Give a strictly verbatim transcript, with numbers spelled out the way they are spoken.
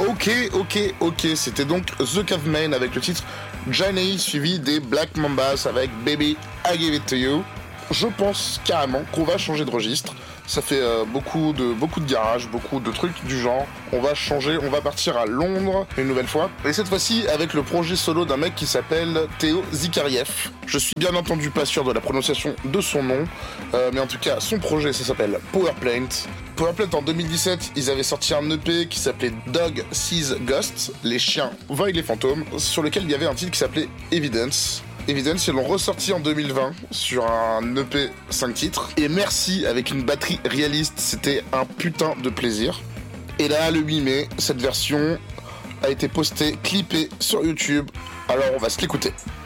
Ok, ok, ok, c'était donc The Caveman avec le titre Johnny, suivi des Black Mambas avec Baby I Give It To You. Je pense carrément qu'on va changer de registre. Ça fait euh, beaucoup de beaucoup de garage, beaucoup de trucs du genre. On va changer, on va partir à Londres une nouvelle fois. Et cette fois-ci avec le projet solo d'un mec qui s'appelle Théo Zikariev. Je suis bien entendu pas sûr de la prononciation de son nom, euh, mais en tout cas son projet ça s'appelle Powerplant. Powerplant en deux mille dix-sept, ils avaient sorti un E P qui s'appelait Dog Sees Ghosts, les chiens voient les fantômes, sur lequel il y avait un titre qui s'appelait Evidence. Evidence, ils l'ont ressorti en deux mille vingt sur un E P cinq titres. Et merci, avec une batterie réaliste, c'était un putain de plaisir. Et là, le huit mai, cette version a été postée, clippée sur YouTube. Alors on va se l'écouter.